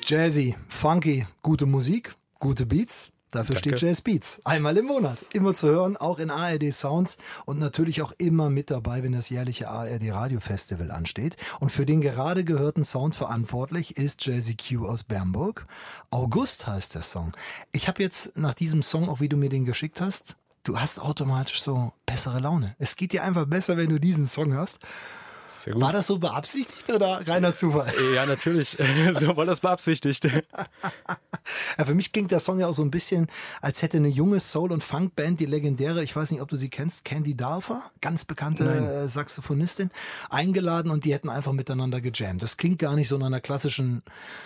Jazzy, funky, gute Musik, gute Beats. Dafür steht Jazz Beats. Einmal im Monat. Immer zu hören, auch in ARD Sounds und natürlich auch immer mit dabei, wenn das jährliche ARD Radio Festival ansteht. Und für den gerade gehörten Sound verantwortlich ist Jazzy Q aus Bernburg. August heißt der Song. Ich habe jetzt nach diesem Song, auch wie du mir den geschickt hast, du hast automatisch so bessere Laune. Es geht dir einfach besser, wenn du diesen Song hörst. Sehr gut. War das so beabsichtigt oder reiner Zufall? Ja, natürlich. So war das beabsichtigt. Ja, für mich klingt der Song ja auch so ein bisschen, als hätte eine junge Soul- und Funkband, die legendäre, ich weiß nicht, ob du sie kennst, Candy Dalfer, ganz bekannte Saxophonistin, eingeladen und die hätten einfach miteinander gejammt. Das klingt gar nicht so nach einer klassischen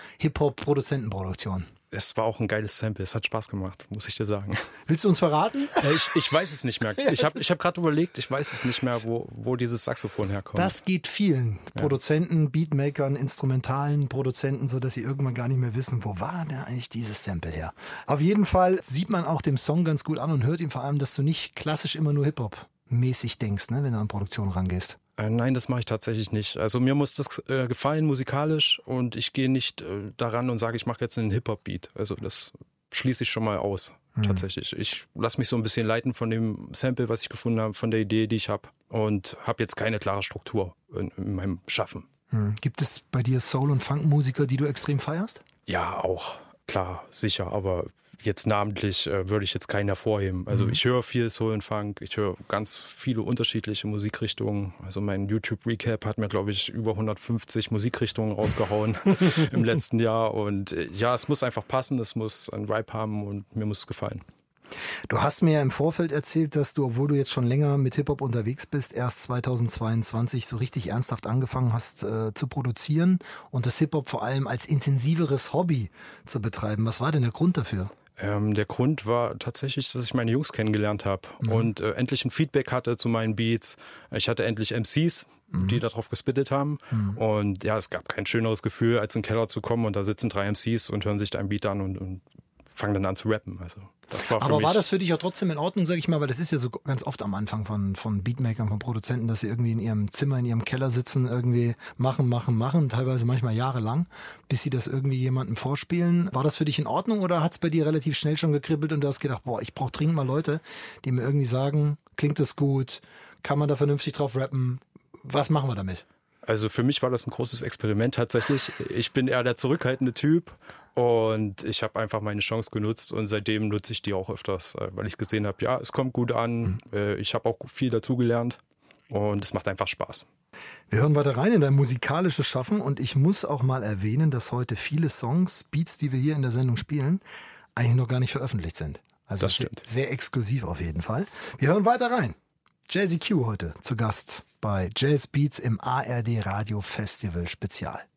Hip-Hop-Produzentenproduktion. Es war auch ein geiles Sample. Es hat Spaß gemacht, muss ich dir sagen. Willst du uns verraten? Ich weiß es nicht mehr. Ich hab gerade überlegt, ich weiß es nicht mehr, wo dieses Saxophon herkommt. Das geht vielen Produzenten, Beatmakern, instrumentalen Produzenten, so dass sie irgendwann gar nicht mehr wissen, wo war denn eigentlich dieses Sample her? Auf jeden Fall sieht man auch dem Song ganz gut an und hört ihm vor allem, dass du nicht klassisch immer nur Hip-Hop-mäßig denkst, ne, wenn du an Produktion rangehst. Nein, das mache ich tatsächlich nicht. Also mir muss das gefallen musikalisch und ich gehe nicht daran und sage, ich mache jetzt einen Hip-Hop-Beat. Also das schließe ich schon mal aus, tatsächlich. Ich lasse mich so ein bisschen leiten von dem Sample, was ich gefunden habe, von der Idee, die ich habe und habe jetzt keine klare Struktur in meinem Schaffen. Gibt es bei dir Soul- und Funk-Musiker, die du extrem feierst? Ja, auch. Klar, sicher, aber jetzt namentlich würde ich jetzt keinen hervorheben. Also ich höre viel Soul und Funk, ich höre ganz viele unterschiedliche Musikrichtungen. Also mein YouTube-Recap hat mir, glaube ich, über 150 Musikrichtungen rausgehauen im letzten Jahr. Und ja, es muss einfach passen, es muss einen Vibe haben und mir muss es gefallen. Du hast mir ja im Vorfeld erzählt, dass du, obwohl du jetzt schon länger mit Hip-Hop unterwegs bist, erst 2022 so richtig ernsthaft angefangen hast zu produzieren und das Hip-Hop vor allem als intensiveres Hobby zu betreiben. Was war denn der Grund dafür? Der Grund war tatsächlich, dass ich meine Jungs kennengelernt habe und endlich ein Feedback hatte zu meinen Beats. Ich hatte endlich MCs, die darauf gespittet haben. Und ja, es gab kein schöneres Gefühl, als in den Keller zu kommen und da sitzen 3 MCs und hören sich da ein Beat an und fangen dann an zu rappen. Also das war für Aber mich. war das für dich auch trotzdem in Ordnung, sag ich mal, weil das ist ja so ganz oft am Anfang von Beatmakern, von Produzenten, dass sie irgendwie in ihrem Zimmer, in ihrem Keller sitzen, irgendwie machen, teilweise manchmal jahrelang, bis sie das irgendwie jemandem vorspielen. War das für dich in Ordnung oder hat es bei dir relativ schnell schon gekribbelt und du hast gedacht, boah, ich brauche dringend mal Leute, die mir irgendwie sagen, klingt das gut, kann man da vernünftig drauf rappen, was machen wir damit? Also für mich war das ein großes Experiment tatsächlich. Ich bin eher der zurückhaltende Typ. Und ich habe einfach meine Chance genutzt und seitdem nutze ich die auch öfters, weil ich gesehen habe, ja, es kommt gut an, ich habe auch viel dazugelernt und es macht einfach Spaß. Wir hören weiter rein in dein musikalisches Schaffen und ich muss auch mal erwähnen, dass heute viele Songs, Beats, die wir hier in der Sendung spielen, eigentlich noch gar nicht veröffentlicht sind. Also das stimmt. Sehr exklusiv auf jeden Fall. Wir hören weiter rein. Jazzy Q heute zu Gast bei Jazz Beats im ARD Radio Festival Spezial.